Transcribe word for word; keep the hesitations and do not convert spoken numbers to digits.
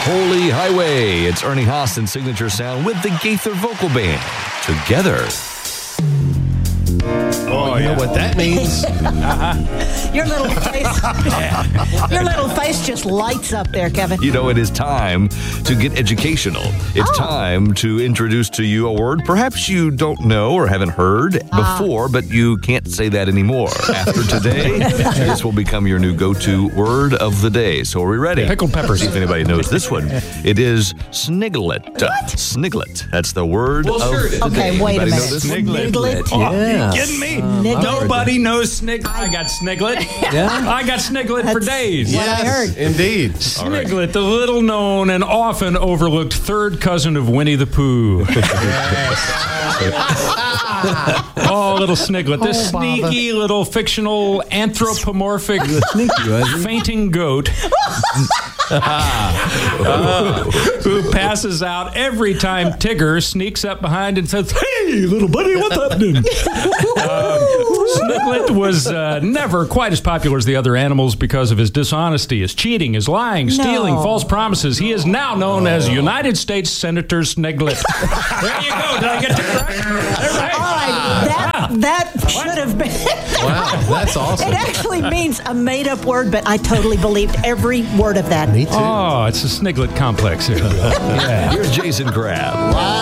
Holy Highway. It's Ernie Haas and Signature Sound with the Gaither Vocal Band. Together. Oh, you yeah. know what that means? uh-huh. Your little face, your little face just lights up there, Kevin. You know, it is time to get educational. It's oh. time to introduce to you a word perhaps you don't know or haven't heard uh. before, but you can't say that anymore. After today, this will become your new go-to word of the day. So are we ready? Pickled peppers. See if anybody knows this one. It is sniglet. What? Sniglet. That's the word well, of sure the okay, day. wait Anybody a minute. know this one? Sniglet. Oh, Yeah. Are you kidding me? Uh, Nobody knows Sniglet. I got Sniglet. Yeah? I got Sniglet for days. What I heard. Indeed. Sniglet, right. The little known and often overlooked third cousin of Winnie the Pooh. Oh, little Sniglet. This Oh, sneaky little fictional anthropomorphic fainting goat uh, who passes out every time Tigger sneaks up behind and says, "Hey, little buddy, what's happening?" uh, Sniglet was uh, never quite as popular as the other animals because of his dishonesty, his cheating, his lying, stealing, No. false promises. He is now known as United States Senator Sniglet. There you go. Did I get that right? Right. All right, that, that should have been. Wow, that's awesome. It actually means a made-up word, but I totally believed every word of that. Me too. Oh, it's a Sniglet complex here. Yeah. Here's Jason Crabb.